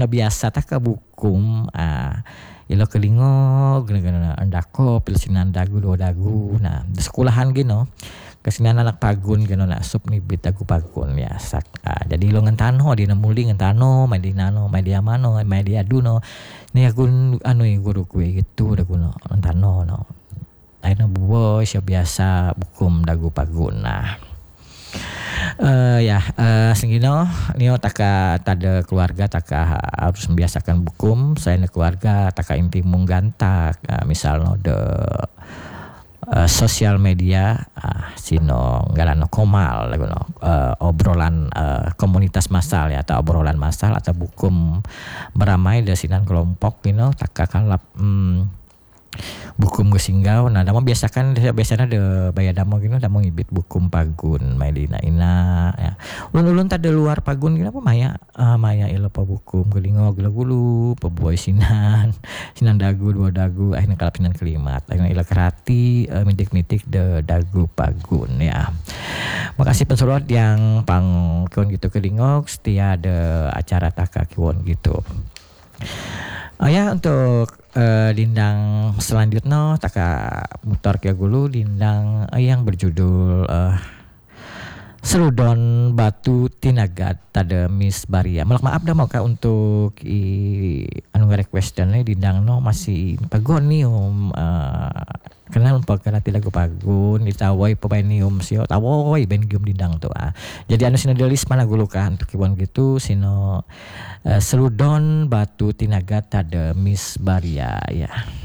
na biasa tak ka bukum ilo kelingog gana andako pilsinan dagu do dagu nah di sekolahan gino kasinan anak pagun gano na sup ni bit dagu pagun ya sak jadi lo ngentano di namuli ngentano mai di nano mai di amano mai di aduno ni agun anu guru kue gitu dagu no ngentano no aina bubo siya biasa bukum dagu pagun nah sengino nio taka tada keluarga taka harus membiasakan bukum saya keluarga taka inti munggantak misalnya de sosial media sino galano komal obrolan komunitas massal ya atau obrolan massal atau bukum beramai dari sinan kelompok taka kalap bukum gesinggau nah damo biasanya de bayar damo damo ngibit bukum pagun mai di ina ya ulun tadi luar pagun apa maya ilo pa bukum gelingo gulu pabuai sinan dagu dua dagu akhirnya kalap sinan kelimat akhirnya ilo kerati mitik de dagu pagun ya. Makasih pensurot yang pang kiwon gitu kelingok setia de acara taka kiwon gitu. Untuk dindang selanjutnya taka mutar kia gulu dindang yang berjudul Serudon Batu Tinagat tada Miss Baria. Maaf dah mau untuk anu requestnya dindang no masih pagon nih kenal karena tidak pagun ditawai pemainium sio tawai bengium dindang tuh jadi anu sino delis mana gulukan untuk kiwan gitu sino Serudon Batu Tinagat tada Miss Baria ya.